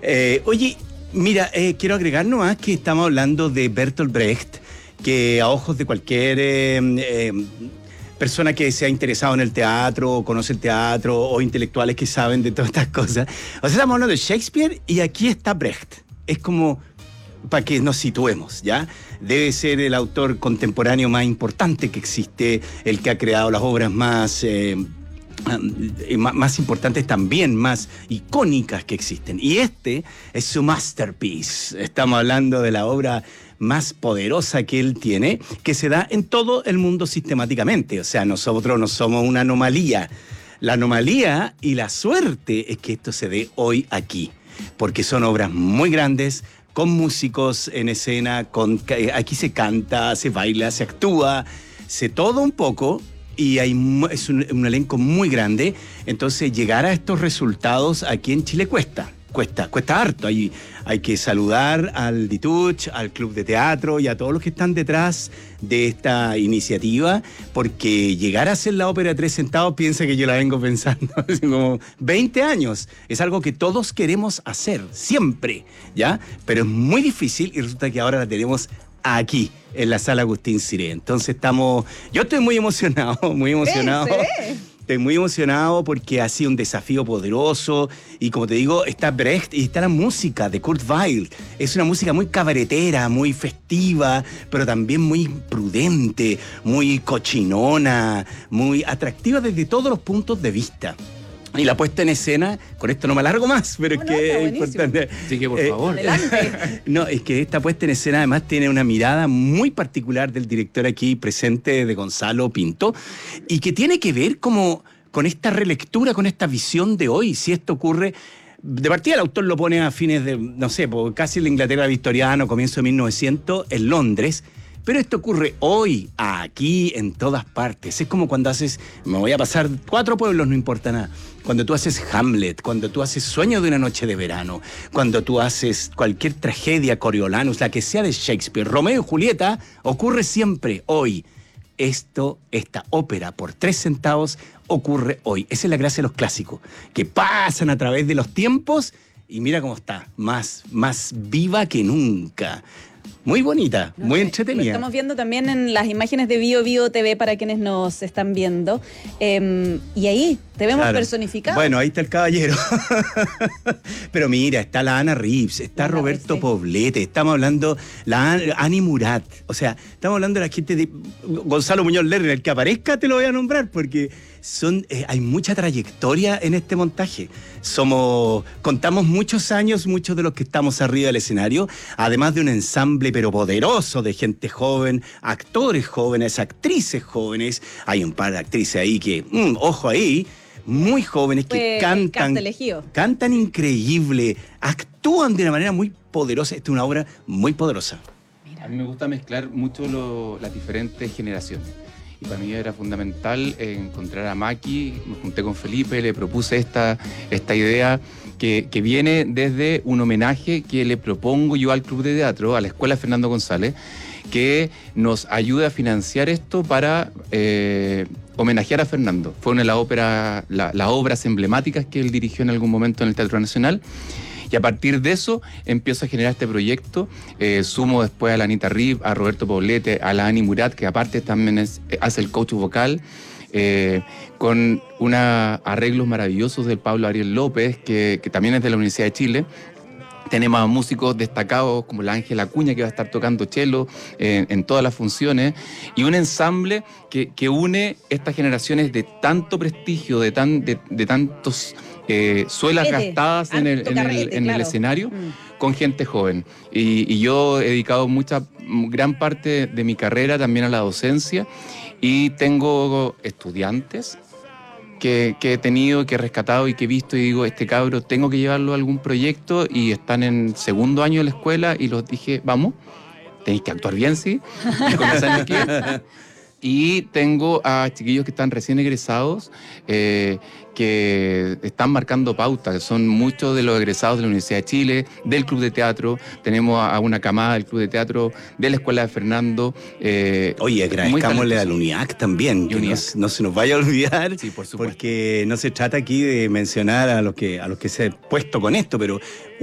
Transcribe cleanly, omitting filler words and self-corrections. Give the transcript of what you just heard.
Oye, mira, quiero agregar nomás que estamos hablando de Bertolt Brecht, que a ojos de cualquier persona que se ha interesado en el teatro, o conoce el teatro, o intelectuales que saben de todas estas cosas. O sea, estamos hablando de Shakespeare y aquí está Brecht. Es como para que nos situemos, ¿ya? Debe ser el autor contemporáneo más importante que existe, el que ha creado las obras más importantes también, más icónicas que existen. Y este es su masterpiece. Estamos hablando de la obra más poderosa que él tiene, que se da en todo el mundo sistemáticamente. O sea, nosotros no somos una anomalía. La anomalía y la suerte es que esto se dé hoy aquí, porque son obras muy grandes, con músicos en escena, aquí se canta, se baila, se actúa, se todo un poco. Y es un elenco muy grande, entonces llegar a estos resultados aquí en Chile cuesta harto. Hay que saludar al Dituch, al Club de Teatro y a todos los que están detrás de esta iniciativa, porque llegar a hacer la ópera de 3 centavos, piensa que yo la vengo pensando hace como 20 años. Es algo que todos queremos hacer, siempre, ¿ya? Pero es muy difícil y resulta que ahora la tenemos aquí, en la Sala Agustín Ciré. Entonces yo estoy muy emocionado, muy emocionado. Estoy muy emocionado porque ha sido un desafío poderoso y como te digo, está Brecht y está la música de Kurt Weill. Es una música muy cabaretera, muy festiva, pero también muy prudente, muy cochinona, muy atractiva desde todos los puntos de vista. Y la puesta en escena, con esto no me alargo más, pero es que es importante. Así que, por favor. Adelante. No, es que esta puesta en escena además tiene una mirada muy particular del director aquí presente, de Gonzalo Pinto, y que tiene que ver como con esta relectura, con esta visión de hoy. Si esto ocurre, de partida el autor lo pone a fines de, no sé, casi en la Inglaterra victoriana, comienzo de 1900, en Londres. Pero esto ocurre hoy, aquí, en todas partes. Es como cuando me voy a pasar 4 pueblos, no importa nada. Cuando tú haces Hamlet, cuando tú haces Sueño de una noche de verano, cuando tú haces cualquier tragedia, Coriolanus, la que sea de Shakespeare, Romeo y Julieta, ocurre siempre hoy. Esta ópera por 3 centavos ocurre hoy. Esa es la gracia de los clásicos, que pasan a través de los tiempos y mira cómo está, más viva que nunca. Muy bonita, muy entretenida. Lo estamos viendo también en las imágenes de Bio Bio TV para quienes nos están viendo. Y ahí te vemos personificado. Bueno, ahí está el caballero. Pero mira, está la Ana Reeves, está Roberto Poblete, estamos hablando la Annie Murat. O sea, estamos hablando de la gente de Gonzalo Muñoz Lerner. El que aparezca te lo voy a nombrar porque hay mucha trayectoria en este montaje. Contamos muchos años, muchos de los que estamos arriba del escenario, además de un ensamble pero poderoso de gente joven, actores jóvenes, actrices jóvenes. Hay un par de actrices ahí que, ojo ahí, muy jóvenes que cantan increíble, actúan de una manera muy poderosa. Esta es una obra muy poderosa. A mí me gusta mezclar mucho las diferentes generaciones. Y para mí era fundamental encontrar a Maki. Me junté con Felipe, le propuse esta idea que viene desde un homenaje que le propongo yo al Club de Teatro, a la Escuela Fernando González, que nos ayude a financiar esto para homenajear a Fernando. Fue una de las obras emblemáticas que él dirigió en algún momento en el Teatro Nacional. Y a partir de eso empiezo a generar este proyecto. Sumo después a la Anita Reeves, a Roberto Poblete, a la Annie Murat, que aparte también hace el coach vocal, con unos arreglos maravillosos del Pablo Ariel López, que también es de la Universidad de Chile. Tenemos a músicos destacados como la Ángela Acuña, que va a estar tocando cello en todas las funciones, y un ensamble que une estas generaciones de tanto prestigio, de tantos suelas gastadas en el escenario, con gente joven. Y yo he dedicado gran parte de mi carrera también a la docencia, y tengo estudiantes que he tenido, que he rescatado y que he visto y digo, este cabro tengo que llevarlo a algún proyecto, y están en 2º año de la escuela y los dije, vamos, tenéis que actuar bien, sí, y comenzar aquí. Y tengo a chiquillos que están recién egresados, que están marcando pauta, que son muchos de los egresados de la Universidad de Chile, del Club de Teatro. Tenemos a una camada del Club de Teatro, de la Escuela de Fernando. Oye, agradezcámosle al UNIAC también, que no se nos vaya a olvidar, sí, por supuesto, porque no se trata aquí de mencionar a los que se han puesto con esto, pero